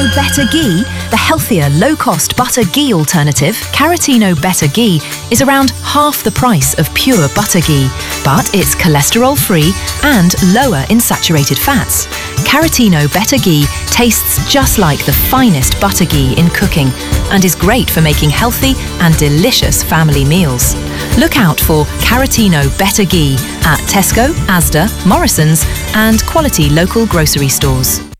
Caratino Better Ghee, the healthier, low-cost butter ghee alternative. Caratino Better Ghee is around half the price of pure butter ghee, but it's cholesterol-free and lower in saturated fats. Caratino Better Ghee tastes just like the finest butter ghee in cooking and is great for making healthy and delicious family meals. Look out for Caratino Better Ghee at Tesco, Asda, Morrisons and quality local grocery stores.